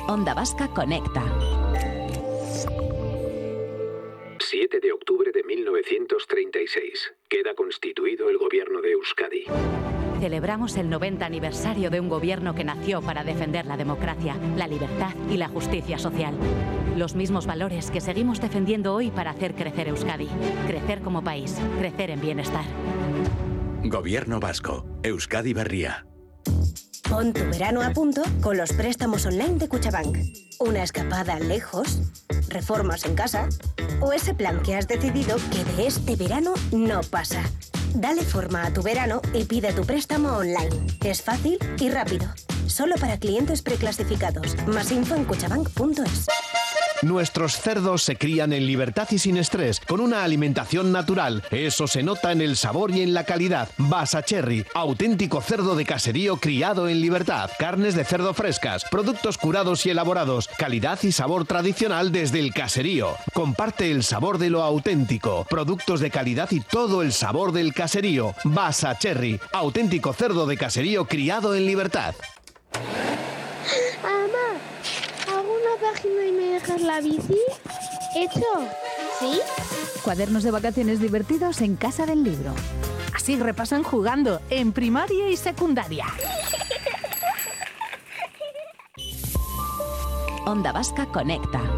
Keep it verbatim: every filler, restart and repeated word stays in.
Onda Vasca Conecta. siete de octubre de mil novecientos treinta y seis. Queda constituido el gobierno de Euskadi. Celebramos el noventa aniversario de un gobierno que nació para defender la democracia, la libertad y la justicia social. Los mismos valores que seguimos defendiendo hoy para hacer crecer Euskadi. Crecer como país, crecer en bienestar. Gobierno vasco. Euskadi Berria. Pon tu verano a punto con los préstamos online de Kutxabank. Una escapada lejos, reformas en casa o ese plan que has decidido que de este verano no pasa. Dale forma a tu verano y pide tu préstamo online. Es fácil y rápido. Solo para clientes preclasificados. Más info en kutxabank punto es. Nuestros cerdos se crían en libertad y sin estrés, con una alimentación natural. Eso se nota en el sabor y en la calidad. Basacherry, auténtico cerdo de caserío criado en libertad. Carnes de cerdo frescas, productos curados y elaborados. Calidad y sabor tradicional desde el caserío. Comparte el sabor de lo auténtico. Productos de calidad y todo el sabor del caserío. Basacherry, auténtico cerdo de caserío criado en libertad. Mamá, ¿hago una página y me dejas la bici? ¿Hecho? ¿Sí? Cuadernos de vacaciones divertidos en Casa del Libro. Así repasan jugando en primaria y secundaria. Onda Vasca Conecta.